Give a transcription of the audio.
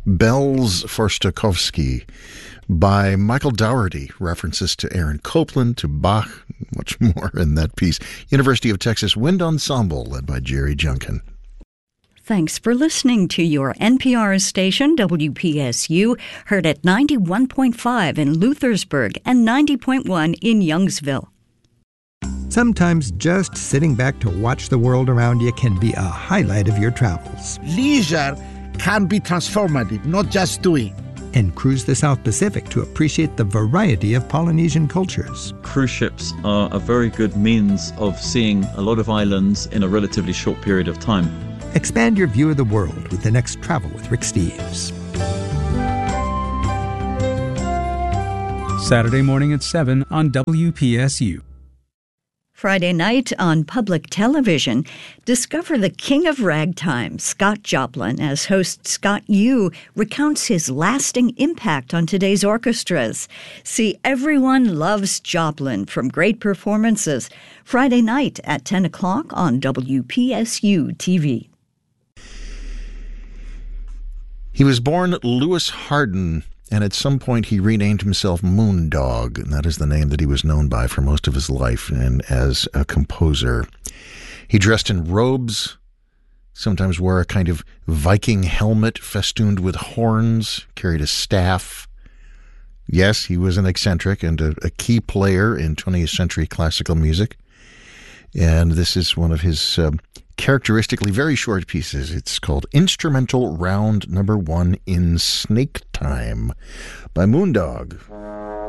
Bells for Stokowski by Michael Dougherty. References to Aaron Copland, to Bach, much more in that piece. University of Texas Wind Ensemble, led by Jerry Junkin. Thanks for listening to your NPR station, WPSU, heard at 91.5 in Luthersburg and 90.1 in Youngsville. Sometimes just sitting back to watch the world around you can be a highlight of your travels. Leisure can be transformative, not just doing. And cruise the South Pacific to appreciate the variety of Polynesian cultures. Cruise ships are a very good means of seeing a lot of islands in a relatively short period of time. Expand your view of the world with the next Travel with Rick Steves. Saturday morning at 7 on WPSU. Friday night on public television, discover the king of ragtime, Scott Joplin, as host Scott Yu recounts his lasting impact on today's orchestras. See Everyone Loves Joplin from Great Performances, Friday night at 10 o'clock on WPSU TV. He was born Louis Hardin, and at some point he renamed himself Moondog, and that is the name that he was known by for most of his life and as a composer. He dressed in robes, sometimes wore a kind of Viking helmet festooned with horns, carried a staff. Yes, he was an eccentric and a key player in 20th century classical music. And this is one of his characteristically very short pieces. It's called Instrumental Round Number 1 in Snake Time by Moondog.